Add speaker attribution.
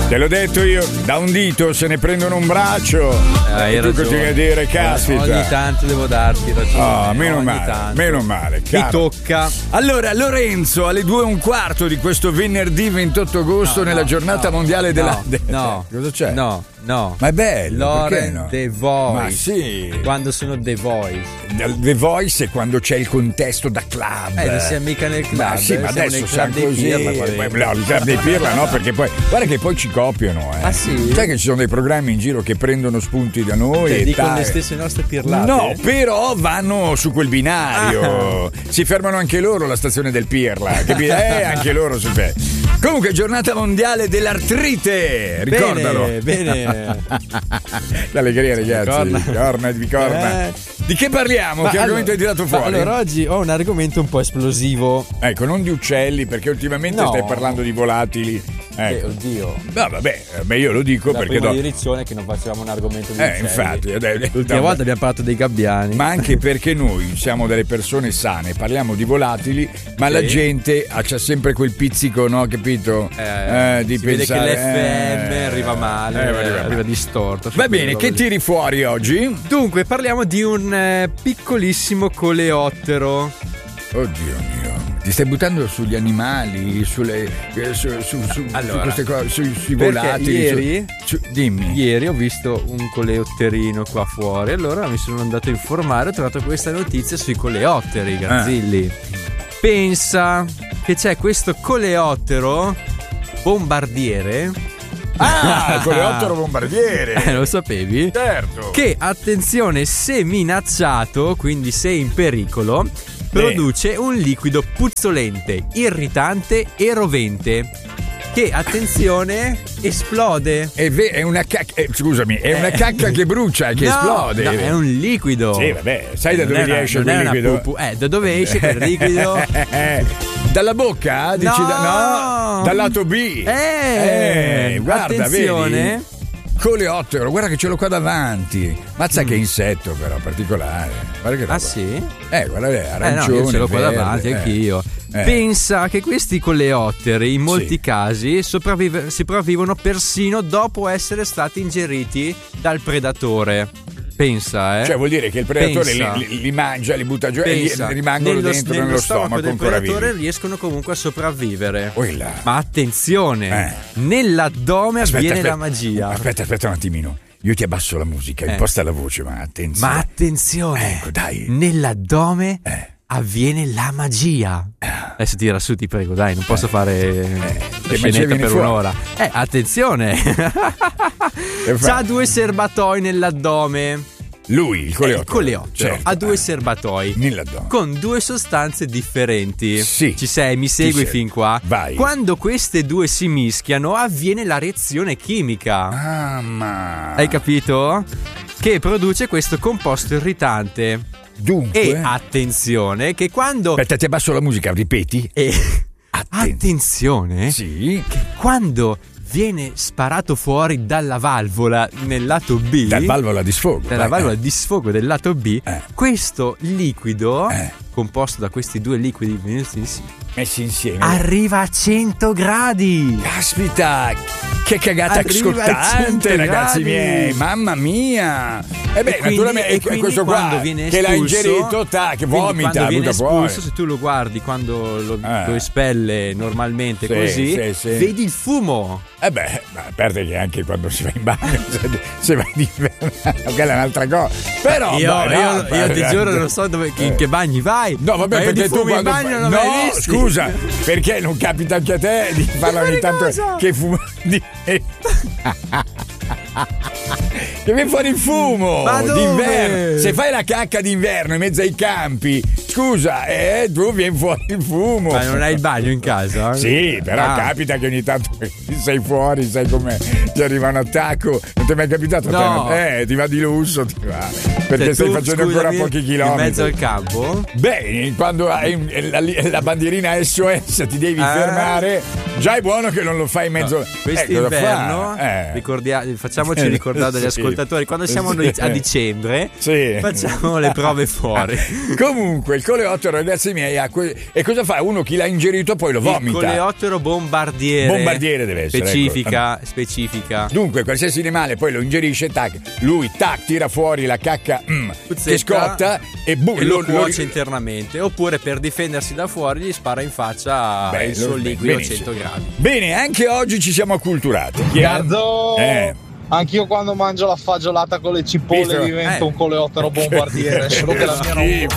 Speaker 1: Te l'ho detto io, da un dito se ne prendono un braccio.
Speaker 2: Hai
Speaker 1: tu
Speaker 2: ragione.
Speaker 1: continui a dire, caspita.
Speaker 2: Ogni tanto devo darti ragione.
Speaker 1: Meno male,
Speaker 2: tanto.
Speaker 1: meno male.
Speaker 2: Mi tocca.
Speaker 1: Allora, Lorenzo, alle 2:15 di questo venerdì 28 agosto, nella giornata mondiale della.
Speaker 2: No.
Speaker 1: Cosa c'è?
Speaker 2: No.
Speaker 1: Ma è bello.
Speaker 2: Lauren
Speaker 1: no?
Speaker 2: The Voice.
Speaker 1: Ma sì.
Speaker 2: Quando sono The Voice.
Speaker 1: The Voice è quando c'è il contesto da club.
Speaker 2: Non siamo mica nel club.
Speaker 1: Ma sì, ma adesso siamo così.
Speaker 2: Pirla,
Speaker 1: No, il club dei Pirla no, perché poi. Guarda che poi ci copiano,
Speaker 2: Ah sì?
Speaker 1: Sai che ci sono dei programmi in giro che prendono spunti da noi e
Speaker 2: dicono le stesse nostre pirlate?
Speaker 1: No, però vanno su quel binario. Si fermano anche loro alla stazione del Pirla, capito? Anche loro si fermano. Comunque, giornata mondiale dell'artrite, ricordalo.
Speaker 2: Bene.
Speaker 1: L'allegria, ragazzi. Corna. Di che parliamo? Che argomento hai tirato fuori?
Speaker 2: Allora, oggi ho un argomento un po' esplosivo.
Speaker 1: Ecco, non di uccelli, perché ultimamente stai parlando di volatili. Ecco.
Speaker 2: Oddio.
Speaker 1: No, vabbè, io lo dico
Speaker 2: la
Speaker 1: perché
Speaker 2: prima direzione che non facevamo un argomento di uccelli.
Speaker 1: Infatti,
Speaker 2: l'ultima volta abbiamo parlato dei gabbiani.
Speaker 1: Ma anche perché noi siamo delle persone sane, parliamo di volatili, ma la gente c'ha sempre quel pizzico, no, capito? Di
Speaker 2: si
Speaker 1: pensare,
Speaker 2: vede che l'FM arriva male, arriva distorto.
Speaker 1: Va bene, che tiri fuori oggi?
Speaker 2: Dunque, parliamo di un piccolissimo coleottero.
Speaker 1: Oddio mio, ti stai buttando sugli animali, su queste cose, sui volatili. Dimmi.
Speaker 2: Ieri ho visto un coleotterino qua fuori, allora mi sono andato a informare, ho trovato questa notizia sui coleotteri, Garzilli. Pensa che c'è questo coleottero bombardiere.
Speaker 1: Il coleottero bombardiere.
Speaker 2: Lo sapevi?
Speaker 1: Certo.
Speaker 2: Che, attenzione, se minacciato, quindi se in pericolo, produce un liquido puzzolente, irritante e rovente che, attenzione, esplode.
Speaker 1: È una cacca, scusami, è una cacca che brucia, che esplode.
Speaker 2: No, è un liquido.
Speaker 1: Sì, vabbè, sai da dove esce quel liquido?
Speaker 2: Da dove esce quel liquido?
Speaker 1: Dalla bocca? Dici no, dal lato B. Guarda,
Speaker 2: attenzione.
Speaker 1: Vedi? Coleottero, guarda che ce l'ho qua davanti. Mazza che insetto però particolare. Guarda che roba.
Speaker 2: Sì?
Speaker 1: Guarda lì, arancione,
Speaker 2: io ce l'ho qua
Speaker 1: verde,
Speaker 2: davanti anch'io. Pensa che questi coleotteri in molti casi sopravvivono persino dopo essere stati ingeriti dal predatore. Pensa,
Speaker 1: Cioè vuol dire che il predatore li mangia, li butta giù e rimangono dentro nello stomaco
Speaker 2: del
Speaker 1: ancora
Speaker 2: predatore,
Speaker 1: vivi.
Speaker 2: Riescono comunque a sopravvivere.
Speaker 1: Oilla.
Speaker 2: Ma attenzione, nell'addome avviene la magia.
Speaker 1: Aspetta un attimino. Io ti abbasso la musica, imposta la voce, ma attenzione.
Speaker 2: Ma attenzione,
Speaker 1: ecco, dai.
Speaker 2: Nell'addome avviene la magia. Adesso tira su, ti prego, dai, non posso fare la scenetta per un'ora. Attenzione. C'ha 2 serbatoi nell'addome.
Speaker 1: Lui, il coleottero,
Speaker 2: ha 2 serbatoi
Speaker 1: nell'addome
Speaker 2: con 2 sostanze differenti.
Speaker 1: Sì.
Speaker 2: Ci sei? Mi segui fin qua?
Speaker 1: Vai.
Speaker 2: Quando queste 2 si mischiano avviene la reazione chimica. Hai capito? Che produce questo composto irritante.
Speaker 1: Dunque.
Speaker 2: E attenzione che quando...
Speaker 1: Aspetta, ti abbasso la musica, ripeti.
Speaker 2: Attenzione.
Speaker 1: Sì.
Speaker 2: Che quando viene sparato fuori dalla valvola nel lato B,
Speaker 1: dalla valvola di sfogo
Speaker 2: del lato B, questo liquido composto da questi 2 liquidi
Speaker 1: messi insieme
Speaker 2: arriva a 100 gradi.
Speaker 1: Caspita, che cagata scottante, ragazzi miei, mamma mia. Naturalmente è questo qua
Speaker 2: viene
Speaker 1: che l'ha ingerito, che vomita,
Speaker 2: quando viene
Speaker 1: butta fuori.
Speaker 2: espulso, se tu lo guardi quando lo espelle normalmente così, vedi il fumo.
Speaker 1: Ma a parte che anche quando si va in bagno, se vai in inverno, quella è un'altra cosa. Però
Speaker 2: io ti giuro, non so in che bagni vai.
Speaker 1: No, vabbè, perché tu quando
Speaker 2: bagno non l'hai visto.
Speaker 1: Scusa, perché non capita anche a te di farla ogni tanto che fuma che viene fuori il fumo d'inverno. Se fai la cacca d'inverno in mezzo ai campi, scusa, tu viene fuori il fumo.
Speaker 2: Ma non hai il bagno in casa?
Speaker 1: Sì, però capita che ogni tanto sei fuori, sai com'è, ti arriva un attacco. Non ti è mai capitato?
Speaker 2: No.
Speaker 1: Ti va di lusso, ti va. Perché stai facendo ancora pochi chilometri.
Speaker 2: In mezzo al campo?
Speaker 1: Quando hai la bandierina SOS ti devi fermare. Già è buono che non lo fai in mezzo.
Speaker 2: Quest'inverno facciamo facciamoci ricordare dagli ascoltatori, quando siamo noi a dicembre, facciamo le prove fuori.
Speaker 1: Comunque, il coleottero, ragazzi miei, e cosa fa? Uno chi l'ha ingerito poi lo vomita.
Speaker 2: Il coleottero bombardiere.
Speaker 1: Bombardiere deve essere.
Speaker 2: Specifica.
Speaker 1: Dunque, qualsiasi animale poi lo ingerisce, lui tira fuori la cacca che scotta e
Speaker 2: lo cuoce internamente. Oppure per difendersi da fuori gli spara in faccia il suo liquido a 100 gradi.
Speaker 1: Bene, anche oggi ci siamo acculturati.
Speaker 3: Gazzo! Anch'io quando mangio la fagiolata con le cipolle divento un coleottero bombardiere, solo che la mia non